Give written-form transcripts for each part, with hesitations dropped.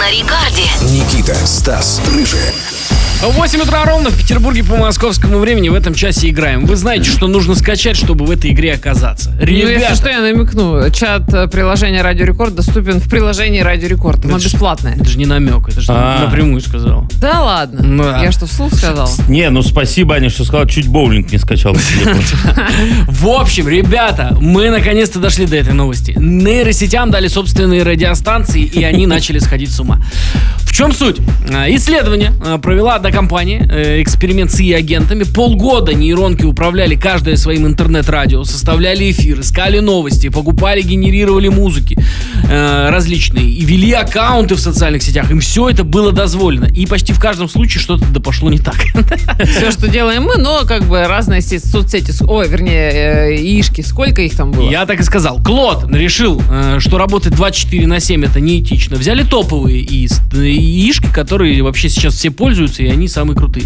на Рекорде. Никита, Стас, Рыжий. 8 утра ровно в Петербурге по московскому времени в этом часе играем. Вы знаете, что нужно скачать, чтобы в этой игре оказаться. Ребята, если что, я намекну. Чат приложения Радио Рекорд доступен в приложении Радио Рекорд. Оно бесплатное. Это же не намек, это же напрямую сказал. Да ладно? Да. Я что, вслух сказал? Не, ну спасибо, Аня, что сказал. Чуть боулинг не скачал. В общем, ребята, мы наконец-то дошли до этой новости. Нейросетям дали собственные радиостанции, и они начали сходить с ума. В чем суть? Исследование провела одна компания, эксперимент с AI-агентами. Полгода нейронки управляли каждое своим интернет-радио, составляли эфир, искали новости, покупали, генерировали музыки различные и вели аккаунты в социальных сетях. Им все это было дозволено. И почти в каждом случае что-то пошло не так. Все, что делаем мы, но как бы разные соцсети, ишки, сколько их там было? Я так и сказал. Клод решил, что работать 24/7 это неэтично. Взяли топовые ишки, которые вообще сейчас все пользуются, и они самые крутые.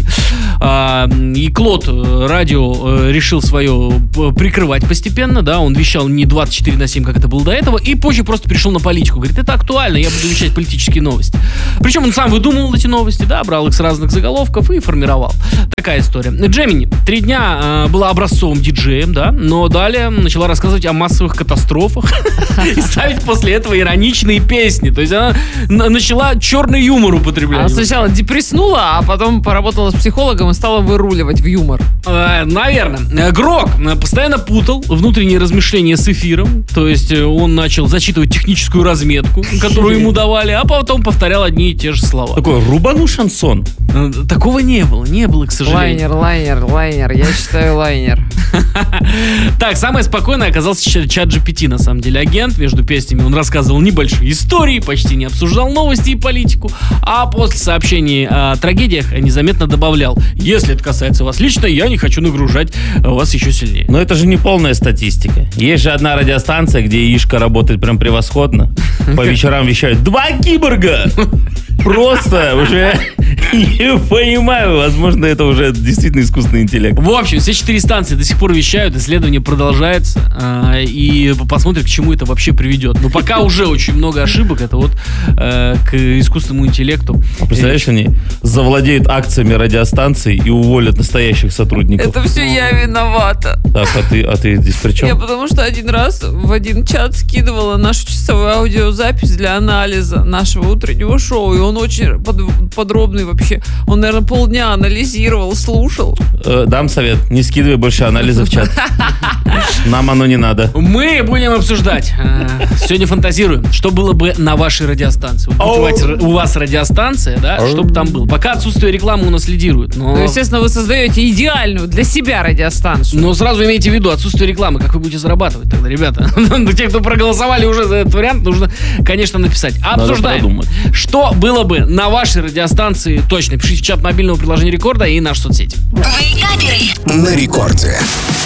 И Клод радио решил свое прикрывать постепенно, да, он вещал не 24/7, как это было до этого, и позже просто перешел на политику. Говорит, это актуально, я буду вещать политические новости. Причем он сам выдумывал эти новости, да, брал их с разных заголовков и формировал. Такая история. Джемини 3 дня была образцовым диджеем, да, но далее начала рассказывать о массовых катастрофах и ставить после этого ироничные песни. То есть она начала черный юмор употреблять. Она сначала депресснула, а потом поработала с психологом и стала выруливать в юмор. Наверное. Грок постоянно путал внутренние размышления с эфиром. То есть он начал зачитывать техническую разметку, которую ему давали, а потом повторял одни и те же слова. Такой рубану шансон. Такого не было, к сожалению. Лайнер, я считаю лайнер. Так, самое спокойное оказался чат GPT, на самом деле. Агент между песнями, он рассказывал небольшие истории, почти не обсуждал новости и политику, а после сообщений о трагедиях незаметно добавлял: если это касается вас лично, я не хочу нагружать вас еще сильнее. Но это же не полная статистика. Есть же одна радиостанция, где яишка работает прям превосходно. По вечерам вещают 2 киборга. Просто уже не понимаю. Возможно, это уже действительно искусственный интеллект. В общем, все 4 станции до сих пор вещают, исследование продолжается, и посмотрим, к чему это вообще приведет. Но пока уже очень много ошибок, это вот к искусственному интеллекту. А представляешь, они завладеют акциями радиостанций и уволят настоящих сотрудников. Это все я виновата. Так, а ты здесь при чем? Я потому что один раз в один чат скидывала нашу часовую аудиозапись для анализа нашего утреннего шоу, и он очень подробный вообще. Он, наверное, полдня анализировал, слушал. Дам совет, не скидывай больше анализов в чат. Нам оно не надо. Мы будем обсуждать. Сегодня фантазируем, что было бы на вашей радиостанции. Вот, у вас радиостанция, да, что бы там было. Пока отсутствие рекламы у нас лидирует. Но... Ну, естественно, вы создаете идеальную для себя радиостанцию. Но сразу имейте в виду отсутствие рекламы. Как вы будете зарабатывать тогда, ребята? Те, кто проголосовали уже за этот вариант, нужно, конечно, написать. Обсуждаем, что было бы на вашей радиостанции точно. Пишите в чат мобильного приложения Рекорда и наши соцсети. Вейкаперы На Рекорде.